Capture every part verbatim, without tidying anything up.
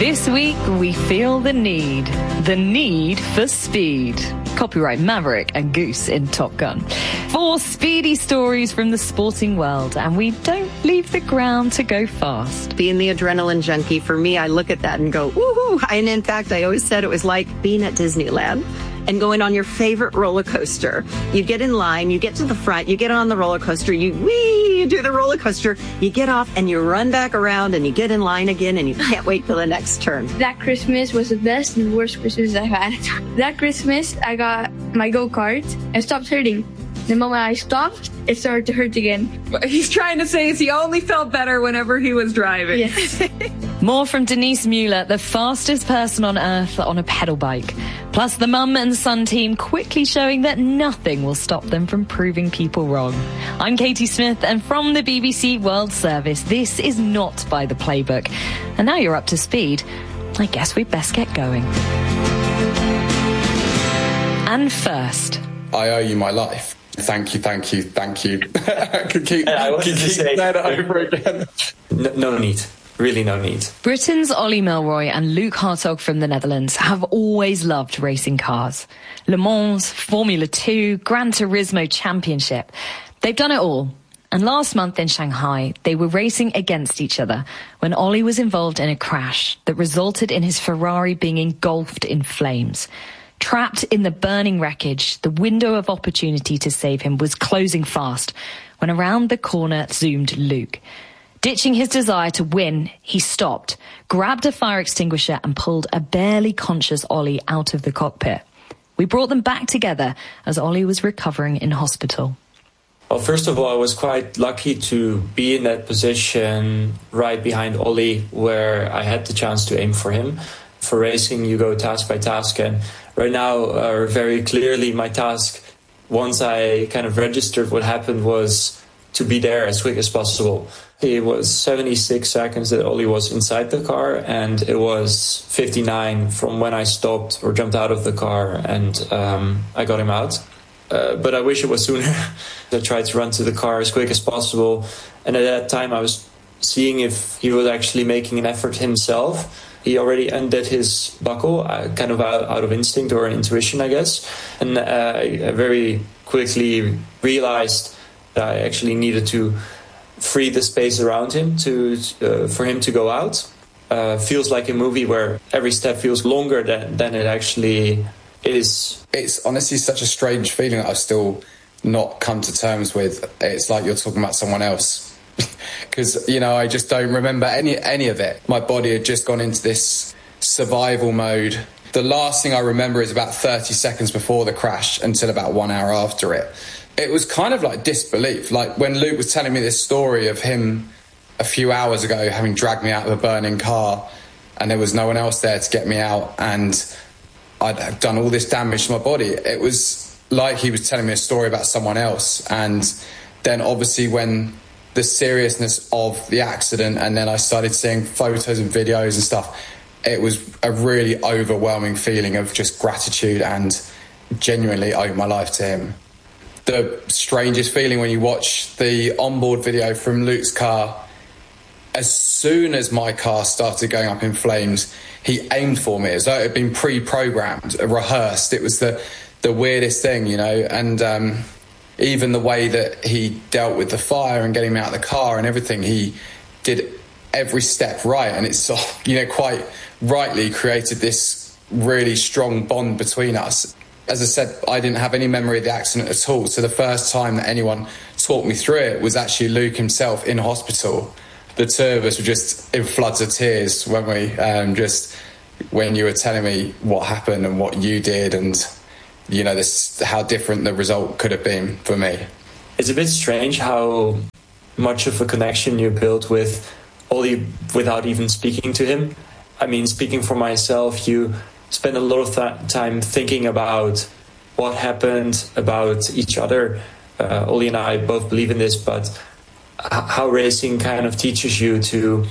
This week, we feel the need. The need for speed. Copyright Maverick and Goose in Top Gun. Four speedy stories from the sporting world, and we don't leave the ground to go fast. Being the adrenaline junkie, for me, I look at that and go, woohoo! And in fact, I always said it was like being at Disneyland and going on your favorite roller coaster. You get in line, you get to the front, you get on the roller coaster, you wee, you do the roller coaster, you get off and you run back around and you get in line again and you can't wait till the next turn. That Christmas was the best and worst Christmas I've had. That Christmas, I got my go-kart and stopped hurting. The moment I stopped, it started to hurt again. What he's trying to say is he only felt better whenever he was driving. Yes. More from Denise Mueller, the fastest person on earth on a pedal bike. Plus the mum and son team quickly showing that nothing will stop them from proving people wrong. I'm Katie Smith, and from the B B C World Service, this is not by the playbook. And now you're up to speed. I guess we'd best get going. And first, I owe you my life. Thank you, thank you, thank you. could keep, yeah, I could keep say, that over again. No, no need. Really no need. Britain's Ollie Milroy and Luke Hartog from the Netherlands have always loved racing cars. Le Mans, Formula two, Gran Turismo Championship. They've done it all. And last month in Shanghai, they were racing against each other when Ollie was involved in a crash that resulted in his Ferrari being engulfed in flames. Trapped in the burning wreckage, the window of opportunity to save him was closing fast when around the corner zoomed Luke. Ditching his desire to win, he stopped, grabbed a fire extinguisher and pulled a barely conscious Ollie out of the cockpit. We brought them back together as Ollie was recovering in hospital. Well, first of all, I was quite lucky to be in that position right behind Ollie, where I had the chance to aim for him. For racing, you go task by task, and right now, uh, very clearly, my task, once I kind of registered what happened, was to be there as quick as possible. It was seventy-six seconds that Ollie was inside the car, and it was fifty-nine from when I stopped or jumped out of the car and um, I got him out. Uh, but I wish it was sooner. I tried to run to the car as quick as possible, and at that time I was seeing if he was actually making an effort himself. He already undid his buckle, uh, kind of out, out of instinct or intuition, I guess. And uh, I very quickly realized that I actually needed to free the space around him to uh, for him to go out. Uh, feels like a movie where every step feels longer than, than it actually is. It's honestly such a strange feeling that I've still not come to terms with. It's like you're talking about someone else. Because, you know, I just don't remember any any of it. My body had just gone into this survival mode. The last thing I remember is about thirty seconds before the crash until about one hour after it. It was kind of like disbelief. Like when Luke was telling me this story of him a few hours ago having dragged me out of a burning car and there was no one else there to get me out and I'd done all this damage to my body. It was like he was telling me a story about someone else. And then obviously when the seriousness of the accident, and then I started seeing photos and videos and stuff, it was a really overwhelming feeling of just gratitude and genuinely owe my life to him. The strangest feeling when you watch the onboard video from Luke's car, as soon as my car started going up in flames, he aimed for me as though it had been pre-programmed, rehearsed. It was the, the weirdest thing, you know, and um, even the way that he dealt with the fire and getting me out of the car and everything, he did every step right. And it's, you know, quite rightly created this really strong bond between us. As I said, I didn't have any memory of the accident at all. So the first time that anyone talked me through it was actually Luke himself in hospital. The two of us were just in floods of tears when we um, just when you were telling me what happened and what you did, and you know this how different the result could have been for me. It's a bit strange how much of a connection you built with Ollie without even speaking to him. I mean, speaking for myself, you spend a lot of th- time thinking about what happened, about each other. Uh, Ollie and I both believe in this, but h- how racing kind of teaches you to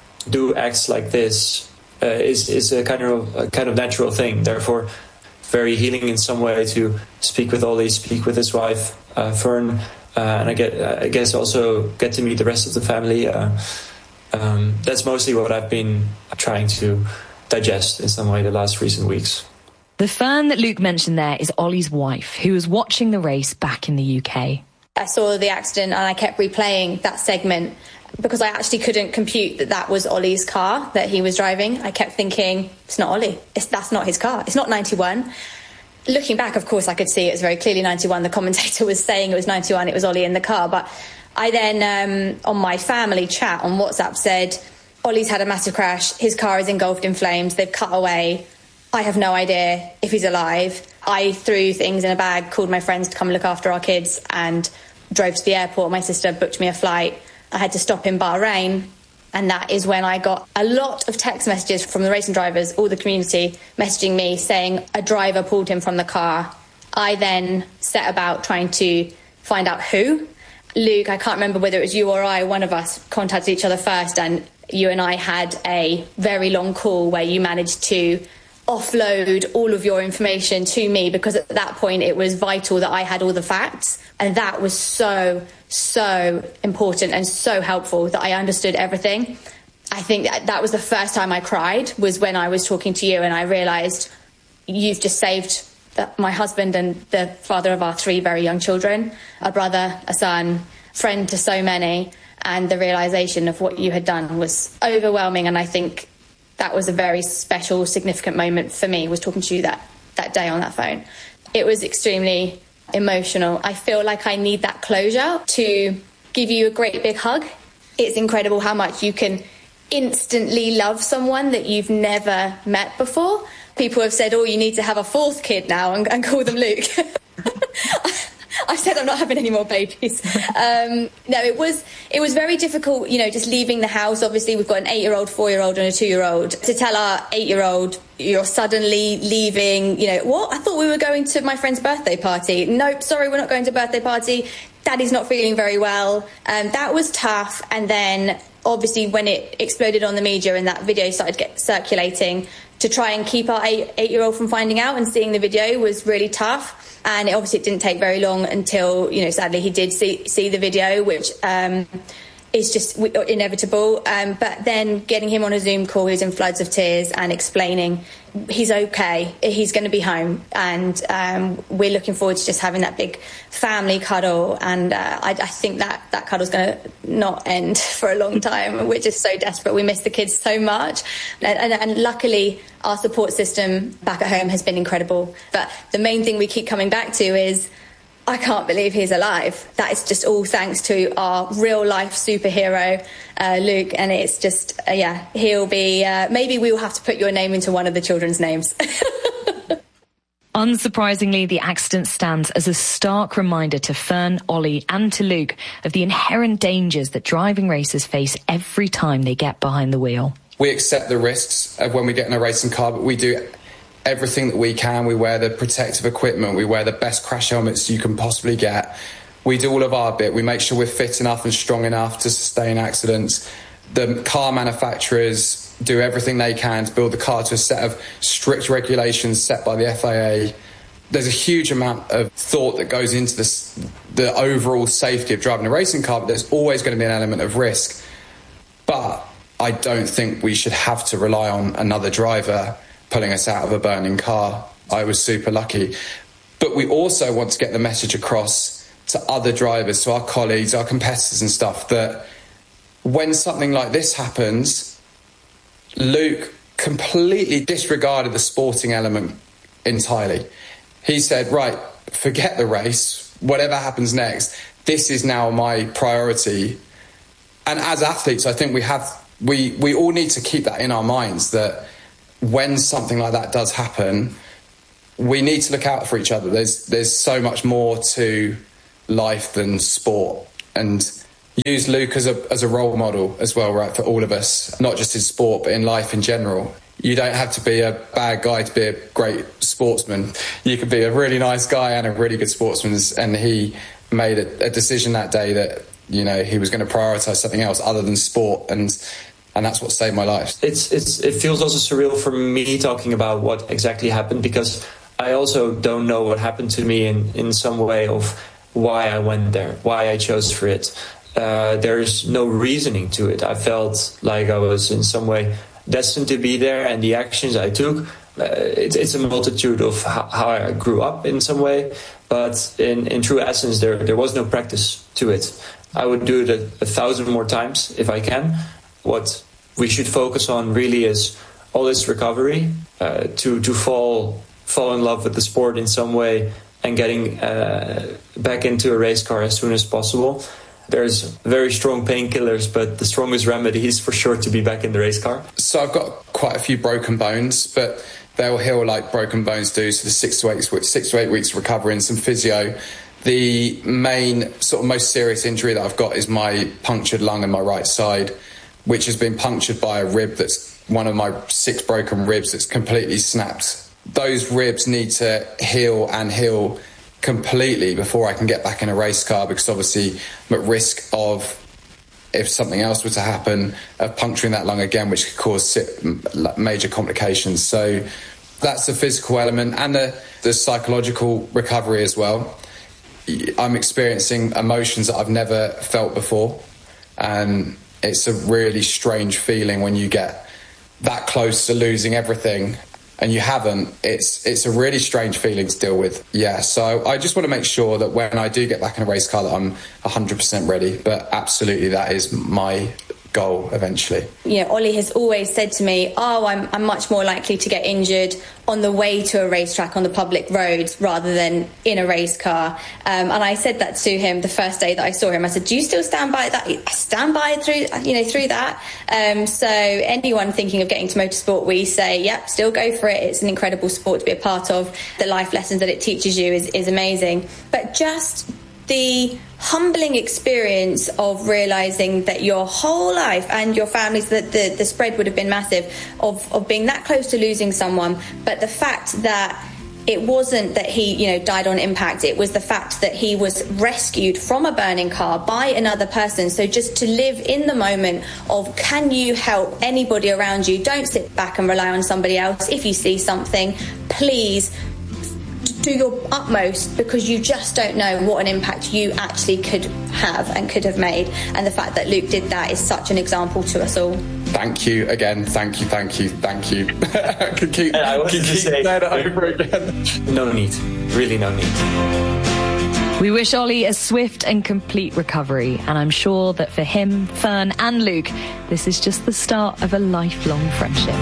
do acts like this uh, is is a kind of a kind of natural thing. Therefore, very healing in some way to speak with Ollie, speak with his wife uh, Fern, uh, and I get I guess also get to meet the rest of the family. Uh, Um, that's mostly what I've been trying to digest in some way the last recent weeks. The Fern that Luke mentioned there is Ollie's wife, who was watching the race back in the U K. I saw the accident and I kept replaying that segment because I actually couldn't compute that that was Ollie's car that he was driving. I kept thinking, it's not Ollie. It's, that's not his car. It's not ninety-one. Looking back, of course, I could see it was very clearly ninety-one. The commentator was saying it was ninety-one. It was Ollie in the car. But I then, um, on my family chat on WhatsApp, said, Ollie's had a massive crash. His car is engulfed in flames. They've cut away. I have no idea if he's alive. I threw things in a bag, called my friends to come look after our kids and drove to the airport. My sister booked me a flight. I had to stop in Bahrain. And that is when I got a lot of text messages from the racing drivers, all the community messaging me saying a driver pulled him from the car. I then set about trying to find out who. Luke, I can't remember whether it was you or I, one of us contacted each other first, and you and I had a very long call where you managed to offload all of your information to me, because at that point it was vital that I had all the facts, and that was so so important and so helpful that I understood everything. I think that, that was the first time I cried, was when I was talking to you and I realised you've just saved the, my husband and the father of our three very young children, a brother, a son, friend to so many, and the realisation of what you had done was overwhelming. And I think that was a very special, significant moment for me, was talking to you that, that day on that phone. It was extremely emotional. I feel like I need that closure to give you a great big hug. It's incredible how much you can instantly love someone that you've never met before. People have said, oh, you need to have a fourth kid now and, and call them Luke. I said I'm not having any more babies. Um, no, it was it was very difficult, you know, just leaving the house. Obviously, we've got an eight-year-old, four-year-old and a two-year-old. To tell our eight-year-old, you're suddenly leaving, you know, what? I thought we were going to my friend's birthday party. Nope, sorry, we're not going to a birthday party. Daddy's not feeling very well. Um, that was tough. And then, obviously, when it exploded on the media and that video started get circulating, to try and keep our eight, eight-year-old from finding out and seeing the video was really tough. And it, obviously it didn't take very long until, you know, sadly he did see see the video, which um, is just inevitable. Um, but then getting him on a Zoom call, he was in floods of tears and explaining he's okay, he's going to be home. And um, we're looking forward to just having that big family cuddle. And uh, I, I think that that cuddle's going to not end for a long time. We're just so desperate. We miss the kids so much. And, and, and luckily, our support system back at home has been incredible. But the main thing we keep coming back to is, I can't believe he's alive. That is just all thanks to our real life superhero, uh, Luke. And it's just, uh, yeah, he'll be, uh, maybe we'll have to put your name into one of the children's names. Unsurprisingly, the accident stands as a stark reminder to Fern, Ollie and to Luke of the inherent dangers that driving racers face every time they get behind the wheel. We accept the risks of when we get in a racing car, but we do everything that we can. We wear the protective equipment. We wear the best crash helmets you can possibly get. We do all of our bit. We make sure we're fit enough and strong enough to sustain accidents. The car manufacturers do everything they can to build the car to a set of strict regulations set by the F I A. There's a huge amount of thought that goes into this, the overall safety of driving a racing car, but there's always going to be an element of risk. But I don't think we should have to rely on another driver pulling us out of a burning car. I was super lucky. But we also want to get the message across to other drivers, to our colleagues, our competitors and stuff, that when something like this happens, Luke completely disregarded the sporting element entirely. He said, right, forget the race, whatever happens next, this is now my priority. And as athletes, I think we have, we, we all need to keep that in our minds, that when something like that does happen, we need to look out for each other. There's there's so much more to life than sport, and use Luke as a as a role model as well, right, for all of us, not just in sport but in life in general. You don't have to be a bad guy to be a great sportsman. You could be a really nice guy and a really good sportsman. And he made a, a decision that day that, you know, he was going to prioritise something else other than sport, and And that's what saved my life. It's it's it feels also surreal for me talking about what exactly happened, because I also don't know what happened to me in, in some way of why I went there, why I chose for it. uh, there's no reasoning to it. I felt like I was in some way destined to be there, and the actions I took, uh, it, it's a multitude of how, how I grew up in some way, but in, in true essence, there there was no practice to it. I would do it a, a thousand more times if I can. What we should focus on really is all this recovery, uh, to to fall fall in love with the sport in some way and getting uh, back into a race car as soon as possible. There's very strong painkillers, but the strongest remedy is for sure to be back in the race car. So I've got quite a few broken bones, but they'll heal like broken bones do. So the six to eight weeks, six to eight weeks of recovery and some physio. The main sort of most serious injury that I've got is my punctured lung in my right side, which has been punctured by a rib that's one of my six broken ribs that's completely snapped. Those ribs need to heal and heal completely before I can get back in a race car, because obviously I'm at risk of, if something else were to happen, of puncturing that lung again, which could cause major complications. So that's the physical element, and the, the psychological recovery as well. I'm experiencing emotions that I've never felt before, and it's a really strange feeling when you get that close to losing everything and you haven't. It's it's a really strange feeling to deal with. Yeah, so I just want to make sure that when I do get back in a race car that I'm one hundred percent ready. But absolutely, that is my goal eventually. Yeah, Ollie has always said to me, oh, I'm, I'm much more likely to get injured on the way to a racetrack on the public roads rather than in a race car. Um, and I said that to him the first day that I saw him. I said, do you still stand by that? I stand by through, you know, through that. Um, so anyone thinking of getting to motorsport, we say, yep, still go for it. It's an incredible sport to be a part of. The life lessons that it teaches you is, is amazing. But just the humbling experience of realising that your whole life and your families, that the, the spread would have been massive, of, of being that close to losing someone, but the fact that it wasn't that he, you know, died on impact, it was the fact that he was rescued from a burning car by another person. So just to live in the moment of, can you help anybody around you? Don't sit back and rely on somebody else. If you see something, please do your utmost, because you just don't know what an impact you actually could have and could have made. And the fact that Luke did that is such an example to us all. Thank you again. Thank you, thank you, thank you. I could keep, I was keep, to keep say, that over again. No need. Really no need. We wish Ollie a swift and complete recovery, and I'm sure that for him, Fern and Luke, this is just the start of a lifelong friendship.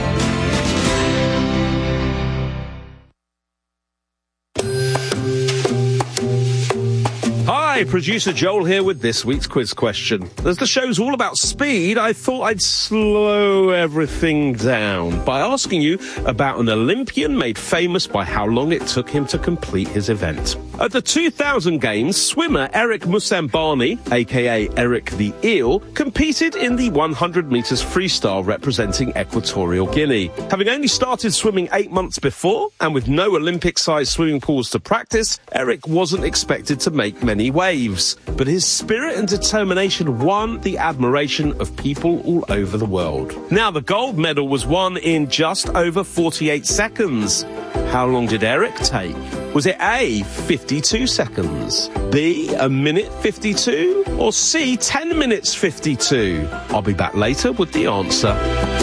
Hi, producer Joel here with this week's quiz question. As the show's all about speed, I thought I'd slow everything down by asking you about an Olympian made famous by how long it took him to complete his event. At the two thousand Games, swimmer Eric Musambani, aka Eric the Eel, competed in the one hundred metres freestyle representing Equatorial Guinea. Having only started swimming eight months before, and with no Olympic-sized swimming pools to practice, Eric wasn't expected to make many waves. But his spirit and determination won the admiration of people all over the world. Now, the gold medal was won in just over forty-eight seconds. How long did Eric take? Was it A, fifty-two seconds, B, a minute fifty-two, or C, ten minutes fifty-two? I'll be back later with the answer.